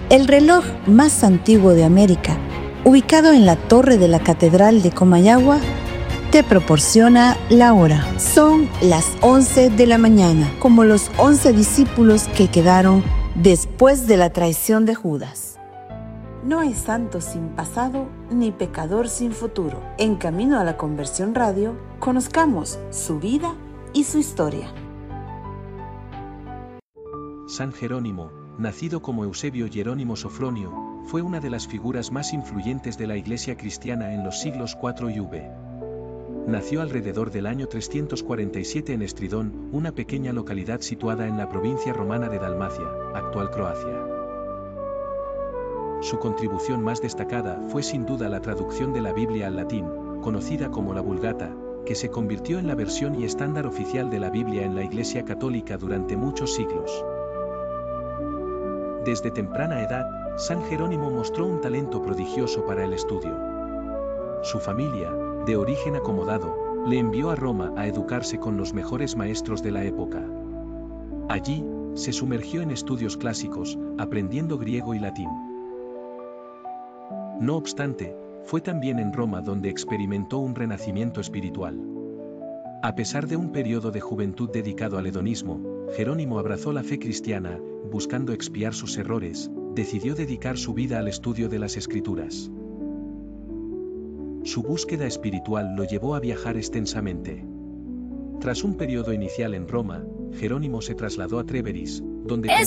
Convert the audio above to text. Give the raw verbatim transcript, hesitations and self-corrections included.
El reloj más antiguo de América, ubicado en la torre de la Catedral de Comayagua, te proporciona la hora. Son las once de la mañana, como los once discípulos que quedaron después de la traición de Judas. No hay santo sin pasado, ni pecador sin futuro. En Camino a la Conversión Radio, conozcamos su vida y su historia. San Jerónimo, nacido como Eusebio Jerónimo Sofronio, fue una de las figuras más influyentes de la Iglesia cristiana en los siglos cuatro y V. Nació alrededor del año trescientos cuarenta y siete en Estridón, una pequeña localidad situada en la provincia romana de Dalmacia, actual Croacia. Su contribución más destacada fue sin duda la traducción de la Biblia al latín, conocida como la Vulgata, que se convirtió en la versión y estándar oficial de la Biblia en la Iglesia católica durante muchos siglos. Desde temprana edad, San Jerónimo mostró un talento prodigioso para el estudio. Su familia, de origen acomodado, le envió a Roma a educarse con los mejores maestros de la época. Allí, se sumergió en estudios clásicos, aprendiendo griego y latín. No obstante, fue también en Roma donde experimentó un renacimiento espiritual. A pesar de un periodo de juventud dedicado al hedonismo, Jerónimo abrazó la fe cristiana, buscando expiar sus errores, decidió dedicar su vida al estudio de las Escrituras. Su búsqueda espiritual lo llevó a viajar extensamente. Tras un periodo inicial en Roma, Jerónimo se trasladó a Treveris, donde